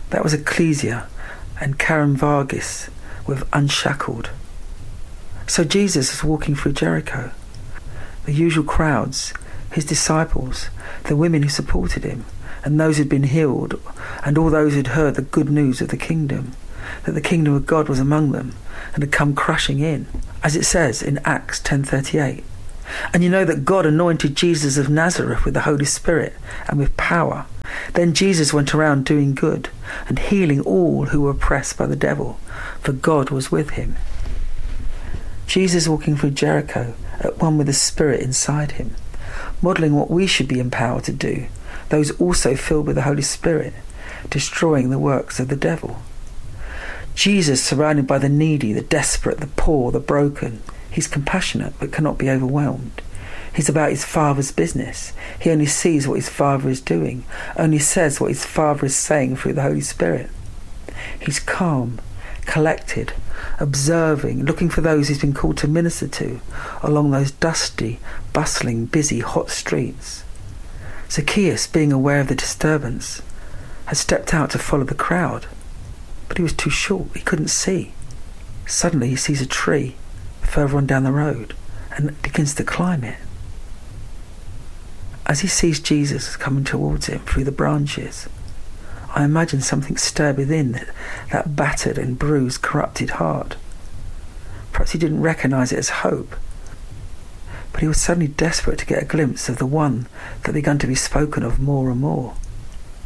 That was ecclesia and charismagis with unshackled. So Jesus is walking through Jericho. The usual crowds, his disciples, the women who supported him, and those who'd been healed, and all those who'd heard the good news of the kingdom, that the kingdom of God was among them and had come crushing in, as it says in Acts 10:38. And you know that God anointed Jesus of Nazareth with the Holy Spirit and with power. Then Jesus went around doing good and healing all who were oppressed by the devil, for God was with him. Jesus walking through Jericho at one with the Spirit inside him, modelling what we should be empowered to do, those also filled with the Holy Spirit, destroying the works of the devil. Jesus surrounded by the needy, the desperate, the poor, the broken. He's compassionate but cannot be overwhelmed. He's about his Father's business. He only sees what his Father is doing, only says what his Father is saying through the Holy Spirit. He's calm, collected, observing, looking for those he's been called to minister to along those dusty, bustling, busy, hot streets. Zacchaeus, being aware of the disturbance, had stepped out to follow the crowd, but he was too short, he couldn't see. Suddenly he sees a tree further on down the road and begins to climb it. As he sees Jesus coming towards him through the branches, I imagine something stirred within that battered and bruised, corrupted heart. Perhaps he didn't recognise it as hope, but he was suddenly desperate to get a glimpse of the one that began to be spoken of more and more.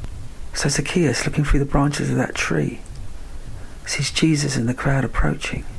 So Zacchaeus, looking through the branches of that tree, sees Jesus and the crowd approaching.